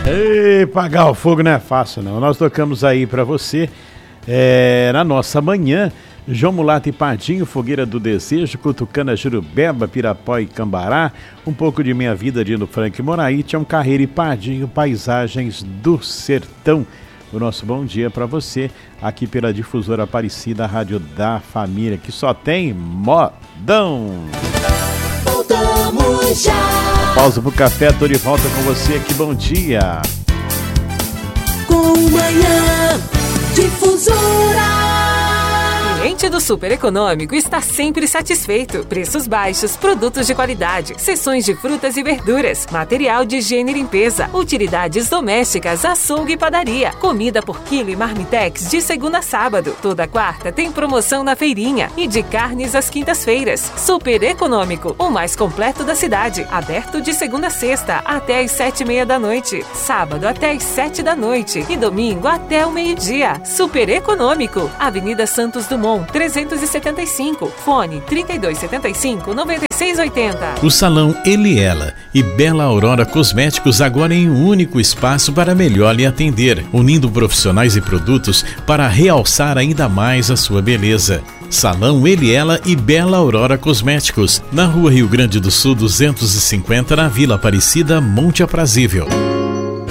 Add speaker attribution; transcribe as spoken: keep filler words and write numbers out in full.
Speaker 1: Ei, pagar o fogo não é fácil não. Nós tocamos aí pra você é, na nossa manhã, João Mulato e Pardinho, Fogueira do Desejo, Cutucana, Jurubeba, Pirapó e Cambará, um pouco de Minha Vida, Dino Frank Moraí, Tião Carreiro e Pardinho, Paisagens do Sertão. O nosso bom dia para você aqui pela Difusora Aparecida, Rádio da Família, que só tem modão.
Speaker 2: Voltamos já.
Speaker 1: Pausa pro café, tô de volta com você aqui, bom dia.
Speaker 2: Com Manhã Difusora.
Speaker 3: O cliente do Super Econômico está sempre satisfeito. Preços baixos, produtos de qualidade, seções de frutas e verduras, material de higiene e limpeza, utilidades domésticas, açougue e padaria, comida por quilo e marmitex de segunda a sábado. Toda quarta tem promoção na feirinha e de carnes às quintas-feiras. Super Econômico, o mais completo da cidade. Aberto de segunda a sexta até às sete e meia da noite, sábado até às sete da noite e domingo até o meio-dia. Super Econômico, Avenida Santos Dumont, trezentos e setenta e cinco, fone trinta e dois setenta e cinco, noventa e seis oitenta.
Speaker 4: O Salão Ele e Ela e Bela Aurora Cosméticos agora em um único espaço para melhor lhe atender, unindo profissionais e produtos para realçar ainda mais a sua beleza. Salão Ele e Ela e Bela Aurora Cosméticos, na Rua Rio Grande do Sul duzentos e cinquenta, na Vila Aparecida, Monte Aprazível.